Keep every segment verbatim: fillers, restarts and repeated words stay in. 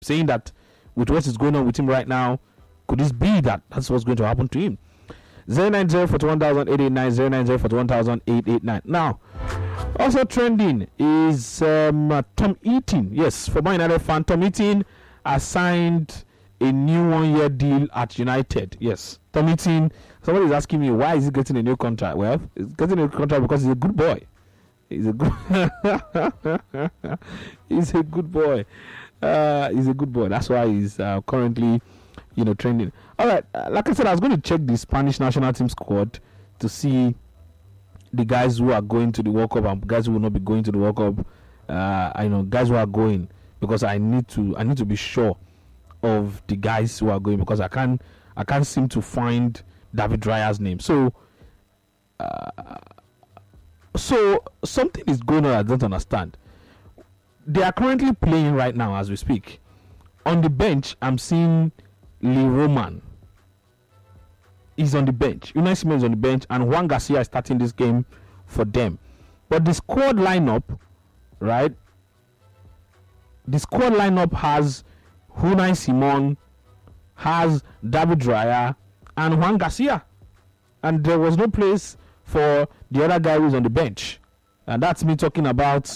saying that with what is going on with him right now, could this be that that's what's going to happen to him? zero nine zero four one eight eight nine zero nine zero four one eight eight nine. Now, also trending is um, uh, Tom Eaton. Yes, for my United fan, Tom Eaton has signed a new one-year deal at United. Yes, Tom Eaton. Somebody is asking me, why is he getting a new contract? Well, he's getting a contract because he's a good boy. He's a good. he's a good boy. Uh, he's a good boy. That's why he's uh, currently, you know, trending. All right. Uh, like I said, I was going to check the Spanish national team squad to see the guys who are going to the World Cup and guys who will not be going to the World Cup. Uh, I know guys who are going, because I need to. I need to be sure of the guys who are going, because I can't. I can't seem to find David Raya's name. So, uh, so something is going on I don't understand. They are currently playing right now as we speak. On the bench, I'm seeing Lee Roman. He's on the bench. Unai Simon is on the bench, and Juan Garcia is starting this game for them. But the squad lineup, right? The squad lineup has Unai Simon, has David Raya, and Juan Garcia, and there was no place for the other guy who's on the bench, and that's me talking about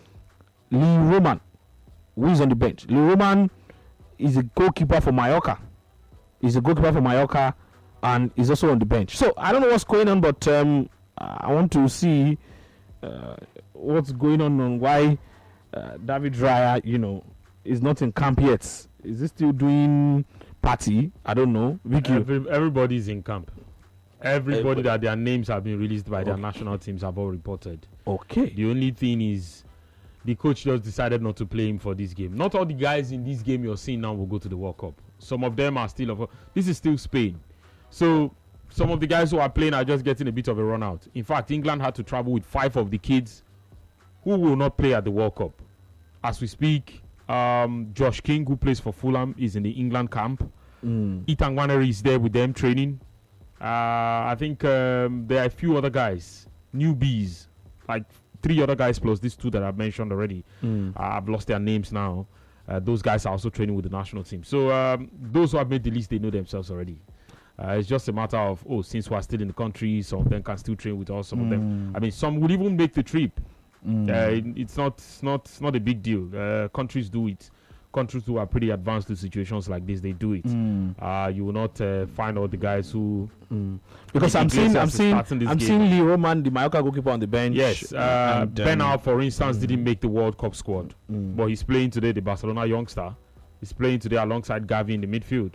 Lee Roman, who is on the bench. Lee Roman is a goalkeeper for Mallorca. He's a goalkeeper for Mallorca, and is also on the bench. So I don't know what's going on, but um, I want to see uh, what's going on and why uh, David Raya, you know, is not in camp yet. Is he still doing party? I don't know. Vicky. Every, everybody's in camp. Everybody, Everybody that their names have been released by okay. their national teams have all reported. Okay. The only thing is the coach just decided not to play him for this game. Not all the guys in this game you're seeing now will go to the World Cup. Some of them are still... Of, this is still Spain. So some of the guys who are playing are just getting a bit of a run out. In fact, England had to travel with five of the kids who will not play at the World Cup. As we speak, um, Josh King, who plays for Fulham, is in the England camp. Mm. Ethan Nwaneri is there with them training. Uh, I think um, there are a few other guys, newbies, like three other guys plus these two that I've mentioned already. Mm. Uh, I've lost their names now. Uh, those guys are also training with the national team. So um, those who have made the list, they know themselves already. Uh, it's just a matter of, oh, since we're still in the country, some of them can still train with us. Some mm. of them, I mean, some will even make the trip. Mm. Uh, it, it's not, it's not, it's not a big deal. Uh, countries do it. Countries who are pretty advanced to situations like this, they do it. Mm. Uh, you will not uh, find all the guys who mm. because I'm seeing, I'm seeing, I'm game. seeing Lee Roman, the Mallorca goalkeeper, on the bench. Yes, uh, and, Ben um, Al, for instance, mm. didn't make the World Cup squad, mm. but he's playing today. The Barcelona youngster, he's playing today alongside Gavi in the midfield.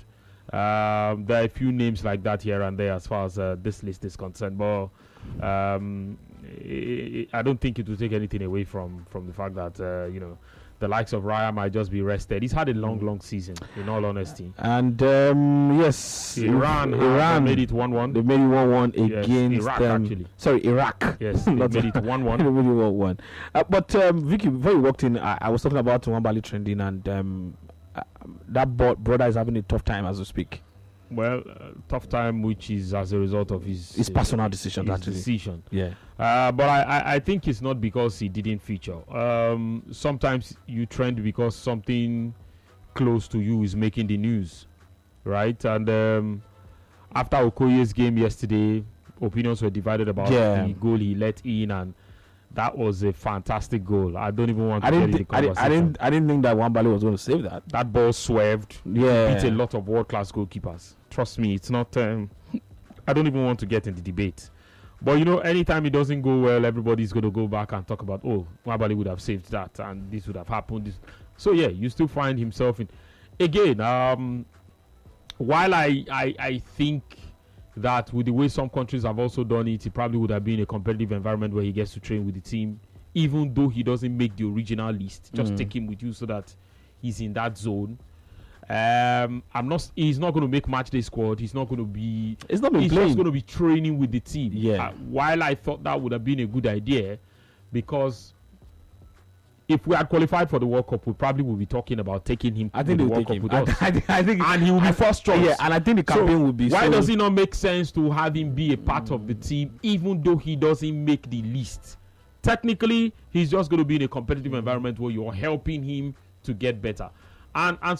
Um, there are a few names like that here and there as far as uh, this list is concerned, but um, I, I don't think it will take anything away from from the fact that uh, you know. The likes of Raya might just be rested. He's had a long, long season, in all honesty. And um, yes, Iran, Iran made it one one. They made it one one yes, against Iraq, um, actually. Sorry, Iraq. Yes, they made it one one. They made it one one. Uh, but um, Vicky, before you walked in, I, I was talking about Nwabali trending, and um, uh, that bo- brother is having a tough time as we speak. Well, uh, tough time, which is as a result of his his personal decision. His actually. decision. Yeah. Uh, but I, I, I think it's not because he didn't feature. Um, sometimes you trend because something close to you is making the news, right? And um, after Okoye's game yesterday, opinions were divided about yeah. the goal he let in, and that was a fantastic goal. I don't even want to I get didn't into the th- I, didn't, I didn't. I didn't think that Nwabali was going to save that. That ball swerved. Yeah. Beat a lot of world-class goalkeepers. Trust me, it's not. Um, I don't even want to get in the debate. But you know, anytime it doesn't go well, everybody's going to go back and talk about, oh, Nwabali would have saved that, and this would have happened. This. So yeah, you still find himself in. Again, um, while I, I I think that with the way some countries have also done it, he probably would have been a competitive environment where he gets to train with the team, even though he doesn't make the original list. Just mm. take him with you so that he's in that zone. Um, I'm not. He's not going to make match day squad. He's not going to be. It's not been he's playing. just going to be training with the team. Yeah. Uh, while I thought that would have been a good idea, because if we had qualified for the World Cup, we probably would be talking about taking him. I think to they the will World take him. Cup with us. I, I, I think, and he will be I, first choice. Yeah, and I think the campaign so will be. Why so does it not make sense to have him be a part of the team, even though he doesn't make the list? Technically, he's just going to be in a competitive environment where you're helping him to get better. And and